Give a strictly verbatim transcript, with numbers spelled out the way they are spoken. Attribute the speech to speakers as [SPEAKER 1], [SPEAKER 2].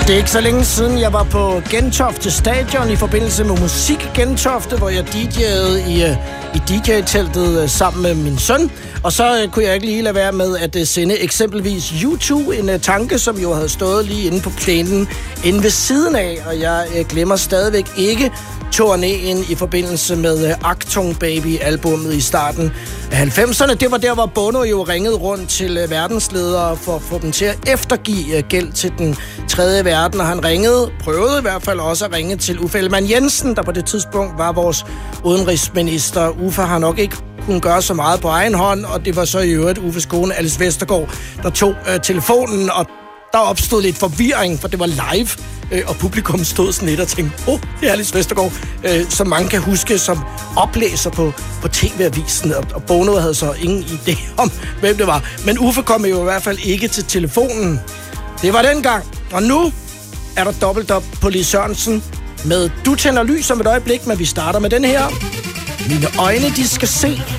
[SPEAKER 1] Det er ikke så længe siden, jeg var på Gentofte Stadion i forbindelse med Musik Gentofte, hvor jeg D J'ede i, i D J-teltet sammen med min søn. Og så kunne jeg ikke lige lade være med at sende eksempelvis U to, en tanke, som jo havde stået lige inde på plænen inde ved siden af. Og jeg glemmer stadigvæk ikke turnéen i forbindelse med Achtung Baby-albummet i starten af halvfemserne. Det var der, hvor Bono jo ringede rundt til verdensledere for at få dem til at eftergive gæld til den tredje verden. Og han ringede, prøvede i hvert fald også at ringe til Uffe Ellemann-Jensen, der på det tidspunkt var vores udenrigsminister. Uffe har nok ikke kunne gøre så meget på egen hånd, og det var så i øvrigt Uffes kone, Alice Vestergaard, der tog øh, telefonen, og der opstod lidt forvirring, for det var live, øh, og publikum stod sådan lidt og tænkte, åh, oh, det er Alice Vestergaard, øh, som mange kan huske som oplæser på, på T V-avisen, og, og Bono havde så ingen idé om, hvem det var. Men Uffe kom jo i hvert fald ikke til telefonen. Det var dengang, og nu er der dobbelt op på Lis Sørensen med Du tænder lys om et øjeblik, men vi starter med den her. Mine øjne, de skal se.